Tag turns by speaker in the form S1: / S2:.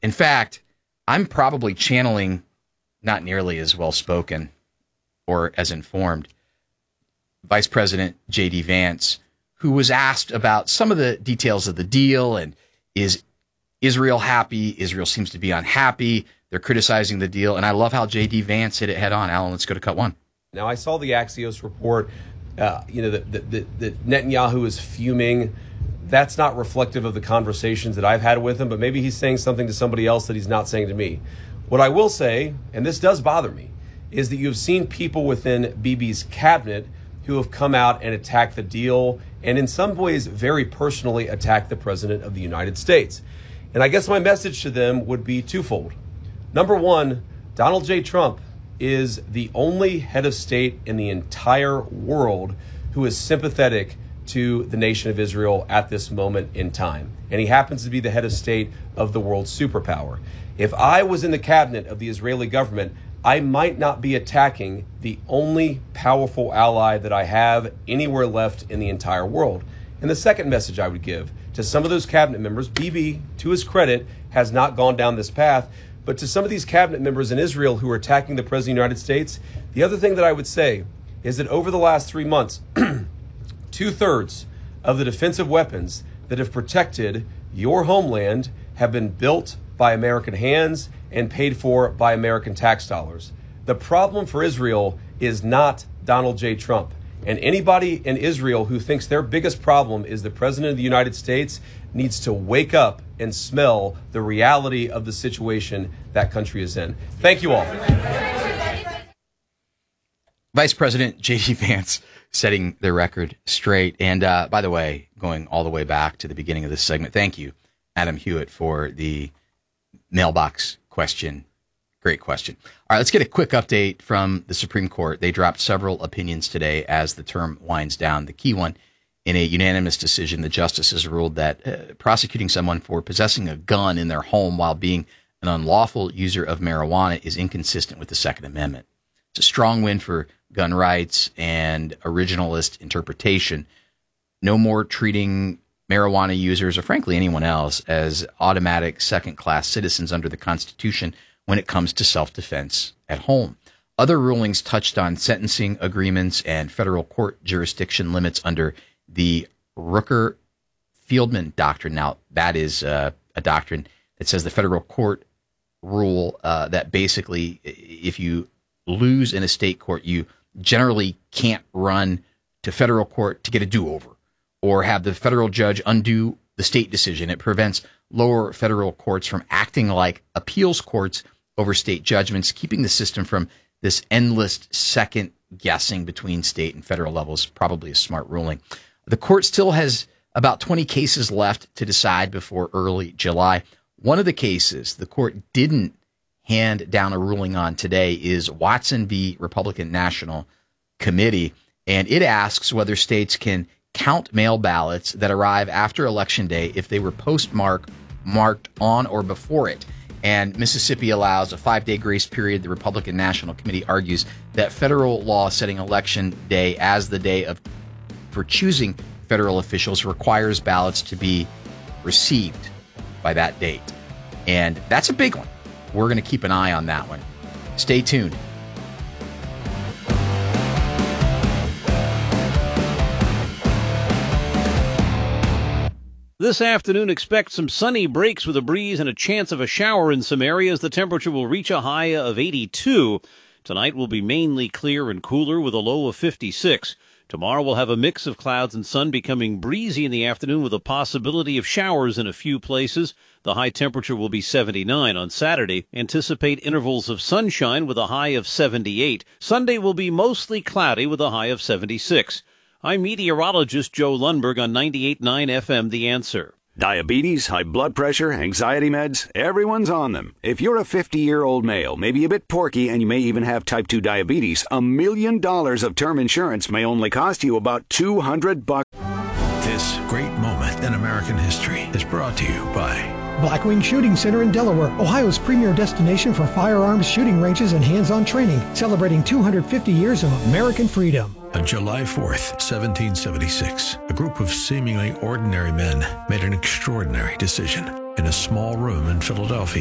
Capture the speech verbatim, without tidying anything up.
S1: In fact, I'm probably channeling not nearly as well-spoken or as informed Vice President J D. Vance, who was asked about some of the details of the deal and is Israel happy? Israel seems to be unhappy. They're criticizing the deal. And I love how J D. Vance hit it head on. Alan, let's go to cut one.
S2: Now, I saw the Axios report, uh, you know, that the, the, the Netanyahu is fuming. That's not reflective of the conversations that I've had with him, but maybe he's saying something to somebody else that he's not saying to me. What I will say, and this does bother me, is that you've seen people within Bibi's cabinet who have come out and attacked the deal and in some ways very personally attacked the President of the United States. And I guess my message to them would be twofold. Number one, Donald J. Trump is the only head of state in the entire world who is sympathetic to the nation of Israel at this moment in time. And he happens to be the head of state of the world's superpower. If I was in the cabinet of the Israeli government, I might not be attacking the only powerful ally that I have anywhere left in the entire world. And the second message I would give to some of those cabinet members, Bibi, to his credit, has not gone down this path, but to some of these cabinet members in Israel who are attacking the President of the United States, the other thing that I would say is that over the last three months, two-thirds of the defensive weapons that have protected your homeland have been built by American hands and paid for by American tax dollars. The problem for Israel is not Donald J. Trump. And anybody in Israel who thinks their biggest problem is the President of the United States needs to wake up and smell the reality of the situation that country is in. Thank you all.
S1: Vice President J D. Vance setting the record straight. And uh, by the way, going all the way back to the beginning of this segment, thank you, Adam Hewitt, for the mailbox question. Great question. All right, let's get a quick update from the Supreme Court. They dropped several opinions today as the term winds down. The key one, in a unanimous decision, the justices ruled that uh, prosecuting someone for possessing a gun in their home while being an unlawful user of marijuana is inconsistent with the Second Amendment. It's a strong win for gun rights and originalist interpretation. No more treating marijuana users, or frankly anyone else, as automatic second-class citizens under the Constitution when it comes to self-defense at home. Other rulings touched on sentencing agreements and federal court jurisdiction limits under the Rooker-Feldman doctrine. Now, that is uh, a doctrine that says the federal court rule uh, that basically if you lose in a state court, you generally can't run to federal court to get a do-over or have the federal judge undo the state decision. It prevents lower federal courts from acting like appeals courts over state judgments, keeping the system from this endless second guessing between state and federal levels. Probably a smart ruling. The court still has about twenty cases left to decide before early July. One of the cases the court didn't hand down a ruling on today is Watson v. Republican National Committee, and it asks whether states can count mail ballots that arrive after Election Day if they were postmarked marked on or before it. And Mississippi allows a five-day grace period. The Republican National Committee argues that federal law setting Election Day as the day of for choosing federal officials requires ballots to be received by that date. And that's a big one. We're going to keep an eye on that one. Stay tuned.
S3: This afternoon, expect some sunny breaks with a breeze and a chance of a shower in some areas. The temperature will reach a high of eighty-two. Tonight will be mainly clear and cooler with a low of fifty-six. Tomorrow we'll have a mix of clouds and sun, becoming breezy in the afternoon with a possibility of showers in a few places. The high temperature will be seventy-nine. On Saturday, anticipate intervals of sunshine with a high of seventy-eight. Sunday will be mostly cloudy with a high of seventy-six. I'm meteorologist Joe Lundberg on ninety-eight point nine F M, The Answer.
S4: Diabetes, high blood pressure, anxiety meds, everyone's on them. If you're a fifty-year-old male, maybe a bit porky, and you may even have type two diabetes, a million dollars of term insurance may only cost you about two hundred bucks.
S5: This great moment in American history is brought to you by
S6: Blackwing Shooting Center in Delaware, Ohio's premier destination for firearms shooting ranges and hands-on training, celebrating two hundred fifty years of American freedom.
S5: On July fourth, seventeen seventy-six, a group of seemingly ordinary men made an extraordinary decision in a small room in Philadelphia.